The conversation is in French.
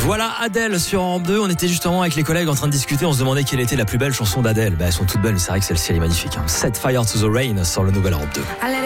Voilà Adèle sur Europe 2. On était justement avec les collègues en train de discuter. On se demandait quelle était la plus belle chanson d'Adèle. Elles sont toutes belles, mais c'est vrai que celle-ci elle est magnifique. Set Fire to the Rain sur le nouvel Europe 2.